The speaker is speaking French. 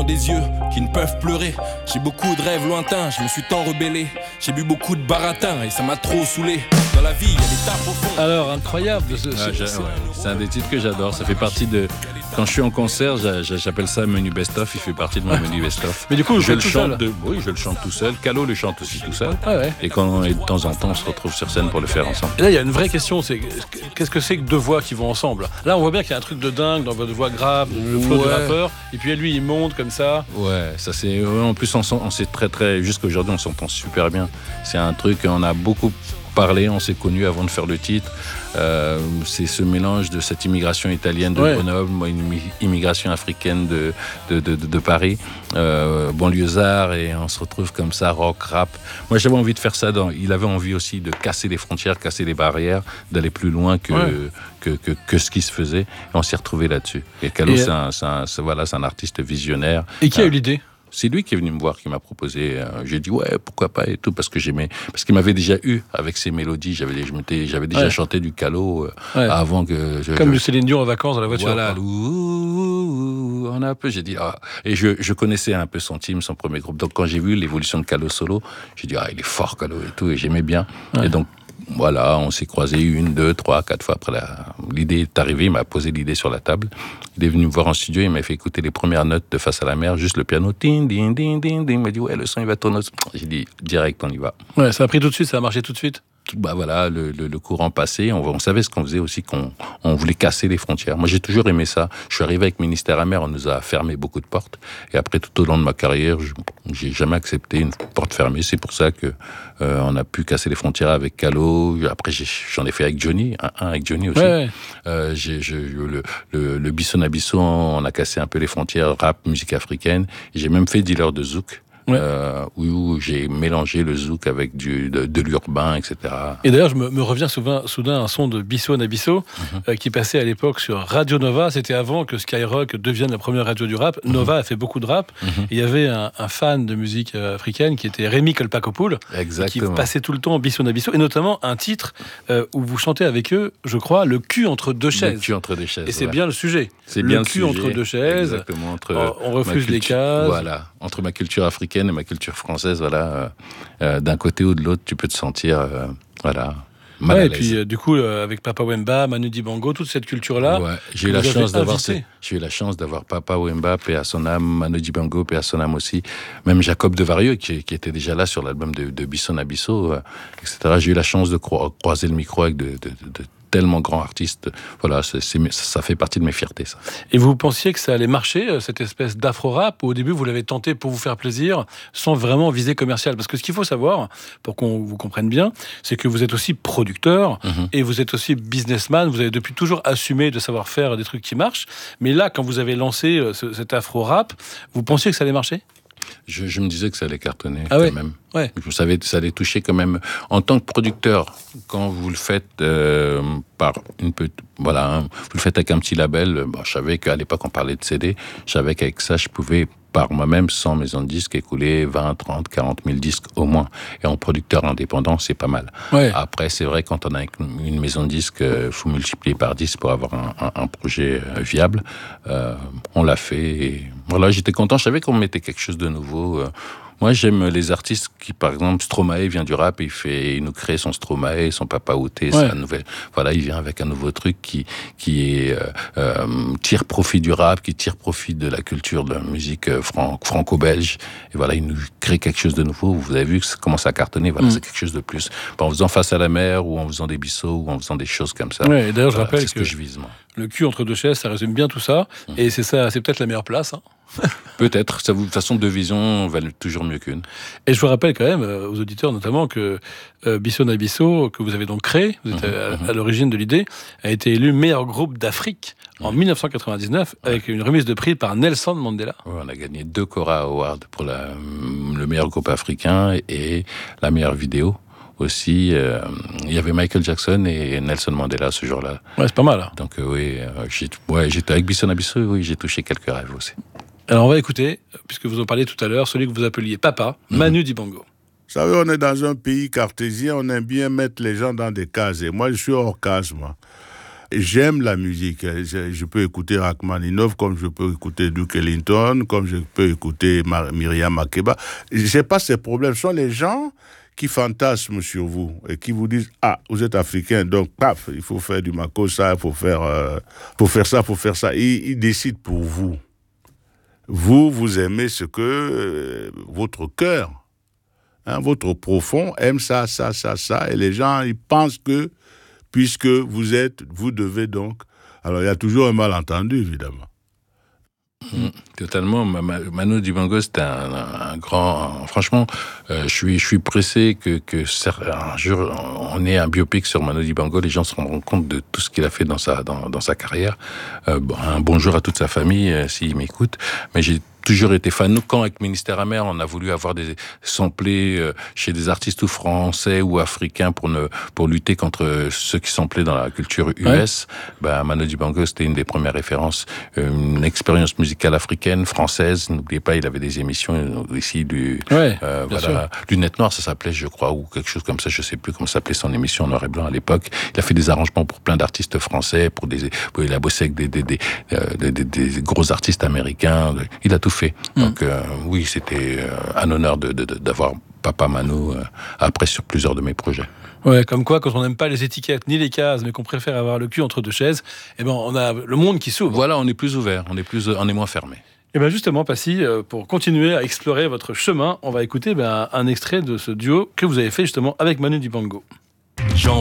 des yeux qui ne peuvent pleurer. J'ai beaucoup de rêves lointains, je me suis tant rebellé. J'ai bu beaucoup de baratin et ça m'a trop saoulé. Dans la vie, il y a des tapes au fond. Alors, incroyable. C'est un des titres que j'adore. Ça fait partie de... Quand je suis en concert, j'appelle ça menu best-of. Il fait partie de mon menu best-of. Mais du coup, je le chante oui, je le chante tout seul. Calo le chante aussi tout seul. Ah ouais. Et de temps en temps, on se retrouve sur scène pour le faire ensemble. Et là, il y a une vraie question, c'est qu'est-ce que c'est que deux voix qui vont ensemble? Là, on voit bien qu'il y a un truc de dingue dans votre voix grave, le flow du rappeur, et puis lui, il monte comme ça. Ouais, ça c'est... En plus, on s'est très... Jusqu'à aujourd'hui, on s'entend super bien. C'est un truc, on a beaucoup parlé, on s'est connus avant de faire le titre. C'est ce mélange de cette immigration italienne de Grenoble, une immigration africaine de Paris, banlieusard, et on se retrouve comme ça, rock, rap. Moi, j'avais envie de faire ça. Il avait envie aussi de casser les frontières, casser les barrières, d'aller plus loin que ce qui se faisait. Et on s'est retrouvés là-dessus. Et Calo, c'est un artiste visionnaire. Et qui a eu l'idée? C'est lui qui est venu me voir, qui m'a proposé. J'ai dit ouais, pourquoi pas et tout, parce qu'il m'avait déjà eu avec ses mélodies. J'avais déjà chanté du Calo avant que. Comme du Céline Dion en vacances dans la voiture. Voilà, on a un peu. J'ai dit et je connaissais un peu son team, son premier groupe. Donc quand j'ai vu l'évolution de Calo solo, j'ai dit il est fort Calo et tout, et j'aimais bien. Et donc voilà, on s'est croisés 1, 2, 3, 4 fois après l'idée est arrivée. Il m'a posé l'idée sur la table. Il est venu me voir en studio, il m'a fait écouter les premières notes de Face à la mer, juste le piano, ding, ding, ding, ding, ding. Il m'a dit le son il va tourner. J'ai dit direct, on y va. Ouais, ça a pris tout de suite, ça a marché tout de suite. Voilà, le courant passé, on savait ce qu'on faisait aussi, qu'on voulait casser les frontières. Moi, j'ai toujours aimé ça. Je suis arrivé avec Ministère Amer, on nous a fermé beaucoup de portes. Et après, tout au long de ma carrière, j'ai jamais accepté une porte fermée. C'est pour ça que on a pu casser les frontières avec Calo. Après, j'en ai fait avec Johnny, avec Johnny aussi. Ouais. Le Bisson à Bisson, on a cassé un peu les frontières rap, musique africaine. Et j'ai même fait dealer de zouk. Où j'ai mélangé le zouk avec de l'urbain, etc. Et d'ailleurs, je me reviens soudain un son de Bissot Nabisso qui passait à l'époque sur Radio Nova. C'était avant que Skyrock devienne la première radio du rap. Nova a fait beaucoup de rap. Et il y avait un fan de musique africaine qui était Rémi Kolpakopoul, qui passait tout le temps Bissot Nabisso, et notamment un titre où vous chantez avec eux, je crois, le cul entre deux chaises. Le cul entre deux chaises. Et c'est bien le sujet. C'est bien le cul entre deux chaises. Exactement. On refuse les cases. Voilà. Entre ma culture africaine et ma culture française, d'un côté ou de l'autre, tu peux te sentir, mal à l'aise. Et puis, du coup, avec Papa Wemba, Manu Dibango, toute cette culture-là. Ouais, j'ai eu la chance d'avoir Papa Wemba, paix à son âme, Manu Dibango, paix à son âme aussi. Même Jacob de Varieux, qui était déjà là sur l'album de Bisson à Bissot, etc. J'ai eu la chance de croiser le micro avec de tellement grands artistes. Voilà, ça fait partie de mes fiertés, ça. Et vous pensiez que ça allait marcher, cette espèce d'afro-rap, ou au début, vous l'avez tenté pour vous faire plaisir, sans vraiment viser commercial? Parce que ce qu'il faut savoir, pour qu'on vous comprenne bien, c'est que vous êtes aussi producteur, et vous êtes aussi businessman. Vous avez depuis toujours assumé de savoir faire des trucs qui marchent. Mais là, quand vous avez lancé cet afro-rap, vous pensiez que ça allait marcher? Je me disais que ça allait cartonner même. Ouais. Je savais que ça allait toucher quand même. En tant que producteur, quand vous le faites par une petite, vous le faites avec un petit label. Je savais qu'à l'époque on parlait de CD. Je savais qu'avec ça, je pouvais par moi-même, sans maison de disques, écouler 20, 30, 40 000 disques au moins. Et en producteur indépendant, c'est pas mal. Ouais. Après, c'est vrai, quand on a une maison de disques, faut multiplier par 10 pour avoir un projet viable. On l'a fait. Et voilà, j'étais content. Je savais qu'on mettait quelque chose de nouveau. Moi, j'aime les artistes qui, par exemple, Stromae vient du rap, il nous crée son Stromae, son Papa Outé, sa nouvelle. Voilà, il vient avec un nouveau truc qui tire profit du rap, qui tire profit de la culture de la musique franco-belge. Et voilà, il nous crée quelque chose de nouveau. Vous avez vu que ça commence à cartonner. Voilà, c'est quelque chose de plus. En faisant Face à la mer, ou en faisant des bisseaux, ou en faisant des choses comme ça. Ouais, et d'ailleurs, je rappelle c'est ce que je vise, moi. Le cul entre deux chaises, ça résume bien tout ça. Et c'est ça, c'est peut-être la meilleure place. Peut-être. De toute façon, deux visions valent toujours mieux qu'une. Et je vous rappelle quand même, aux auditeurs notamment, que Bisson à Bissot, que vous avez donc créé, vous êtes à l'origine de l'idée, a été élu meilleur groupe d'Afrique en 1999, avec une remise de prix par Nelson Mandela. Ouais, on a gagné 2 Cora Awards pour le meilleur groupe africain et la meilleure vidéo. Aussi, il y avait Michael Jackson et Nelson Mandela ce jour-là. Ouais, c'est pas mal. Donc j'étais avec Bisson à Bissot, oui, j'ai touché quelques rêves aussi. Alors on va écouter, puisque vous en parliez tout à l'heure, celui que vous appeliez Papa, Manu Dibango. Vous savez, on est dans un pays cartésien, on aime bien mettre les gens dans des cases. Et moi, je suis hors case, moi. J'aime la musique. Je peux écouter Rachmaninov comme je peux écouter Duke Ellington, comme je peux écouter Myriam Makeba. Je n'ai pas ces problèmes. Ce sont les gens qui fantasment sur vous et qui vous disent « Ah, vous êtes africain, donc paf, il faut faire du makossa, il faut faire ça, il faut faire ça. » Ils décident pour vous. Vous aimez ce que votre cœur, votre profond aime ça, et les gens, ils pensent que puisque vous devez donc... Alors, il y a toujours un malentendu, évidemment. Totalement. Manu Dibango, c'était un grand... Franchement, je suis pressé que un jour, on ait un biopic sur Manu Dibango. Les gens se rendront compte de tout ce qu'il a fait dans sa carrière. Un bonjour à toute sa famille, s'il m'écoute. Mais j'ai toujours été fan. Nous, quand avec Ministère Amer, on a voulu avoir des samplés chez des artistes ou français ou africains pour lutter contre ceux qui samplaient dans la culture US. Ouais. Manu Dibango, c'était une des premières références. Une expérience musicale africaine, française. N'oubliez pas, il avait des émissions ici du Lunettes Noires, ça s'appelait, je crois, ou quelque chose comme ça. Je sais plus comment s'appelait son émission en noir et blanc à l'époque. Il a fait des arrangements pour plein d'artistes français, il a bossé avec des gros artistes américains. Il a tout fait. Donc oui, c'était un honneur d'avoir Papa Manu après sur plusieurs de mes projets. Ouais, comme quoi, quand on n'aime pas les étiquettes ni les cases, mais qu'on préfère avoir le cul entre deux chaises, on a le monde qui s'ouvre. Voilà, on est plus ouvert, on est moins fermé. Et bien justement, Passy, pour continuer à explorer votre chemin, on va écouter un extrait de ce duo que vous avez fait justement avec Manu Dibango.